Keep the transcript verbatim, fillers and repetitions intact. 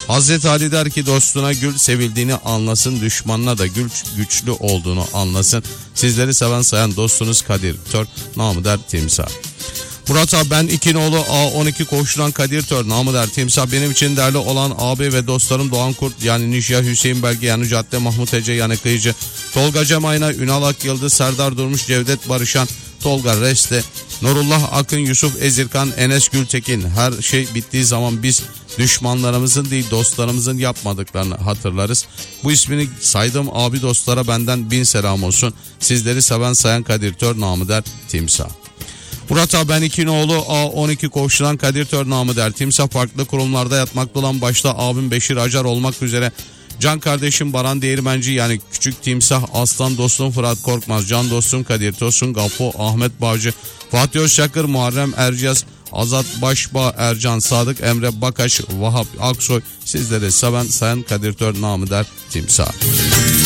Hazreti Ali der ki dostuna gül, sevildiğini anlasın, düşmanına da gül, güçlü olduğunu anlasın. Sizleri seven sayan dostunuz Kadir Tör, namı der Timsah. Murat abi, ben iki nolu A on iki koşturan Kadir Tör, namı der Timsah. Benim için değerli olan abi ve dostlarım Doğan Kurt yani Nişya, Hüseyin Belge yani Cadde, Mahmut Ece yani Kıyıcı, Tolga Cemayna, Ünal Akyıldız, Serdar Durmuş, Cevdet Barışan, Tolga Reste, Nurullah Akın, Yusuf Ezirkan, Enes Gültekin. Her şey bittiği zaman biz düşmanlarımızın değil dostlarımızın yapmadıklarını hatırlarız. Bu ismini saydığım abi dostlara benden bin selam olsun. Sizleri seven sayan Kadir Tör, namı der Timsah. Murat abi, ben iki nolu A on iki koşturan Kadir Tör, namı der Timsah. Farklı kurumlarda yatmakta olan başta abim Beşir Acar olmak üzere can kardeşim Baran Değirmenci yani Küçük Timsah, aslan dostum Fırat Korkmaz, can dostum Kadir Tosun, Gafo, Ahmet Bağcı, Fatih Özçakır, Muharrem Erciyaz, Azat Başba, Ercan Sadık, Emre Bakaş, Vahap Aksoy. Sizleri seven sayan Kadir Tör, namı der Timsah.